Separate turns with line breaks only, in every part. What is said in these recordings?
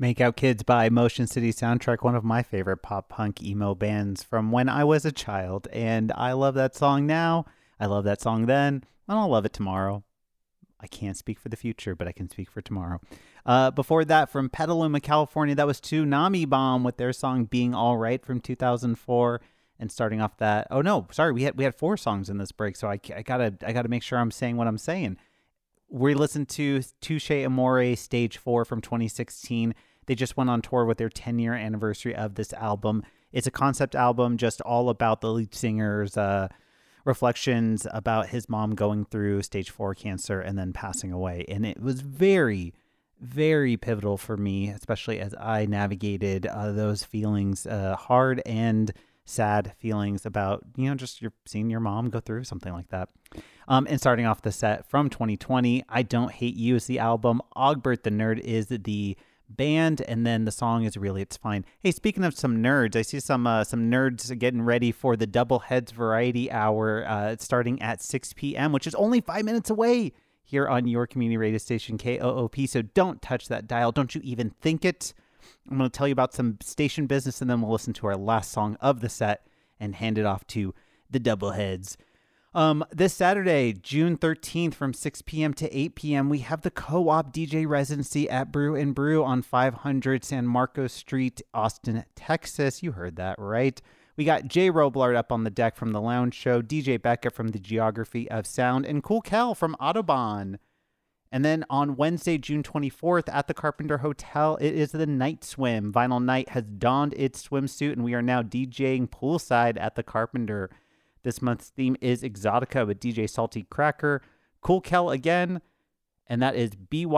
Make Out Kids by Motion City Soundtrack, one of my favorite pop punk emo bands from when I was a child. And I love that song now. I love that song then. And I'll love it tomorrow. I can't speak for the future, but I can speak for tomorrow. Before that, from Petaluma, California, that was Toonami Bomb with their song Being All Right from 2004. And starting off that, oh no, sorry, we had 4 songs in this break, so I gotta make sure I'm saying what I'm saying. We listened to Touche Amore Stage 4 from 2016. They just went on tour with their 10-year anniversary of this album. It's a concept album just all about the lead singer's reflections about his mom going through stage 4 cancer and then passing away. And it was very, very pivotal for me, especially as I navigated those feelings, hard and sad feelings about, just seeing your mom go through something like that. And starting off the set from 2020, I Don't Hate You is the album. Ogbert the Nerd is the band, and then the song is Really It's Fine. Hey, speaking of some nerds, I see some nerds getting ready for the Double Heads Variety Hour starting at 6 p.m., which is only 5 minutes away here on your community radio station, KOOP. So don't touch that dial. Don't you even think it. I'm going to tell you about some station business, and then we'll listen to our last song of the set and hand it off to the Doubleheads. This Saturday, June 13th from 6 p.m. to 8 p.m., we have the Co-op DJ residency at Brew and Brew on 500 San Marcos Street, Austin, Texas. You heard that right. We got Jay Roblard up on the deck from The Lounge Show, DJ Becca from The Geography of Sound, and Cool Kel from Autobahn. And then on Wednesday, June 24th at the Carpenter Hotel, it is the Night Swim. Vinyl Night has donned its swimsuit, and we are now DJing poolside at the Carpenter. This month's theme is Exotica with DJ Salty Cracker, Cool Kel again, and that is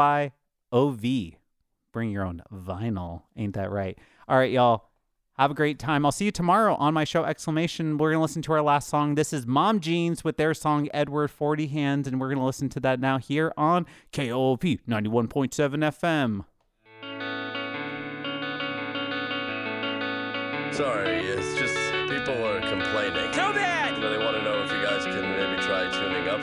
BYOV. Bring your own vinyl. Ain't that right? All right, y'all. Have a great time. I'll see you tomorrow on my show, Exclamation. We're going to listen to our last song. This is Mom Jeans with their song Edward 40 Hands, and we're going to listen to that now here on KOOP 91.7 FM.
Sorry, it's just people are complaining.
Too bad!
They want to know if you guys can maybe try tuning up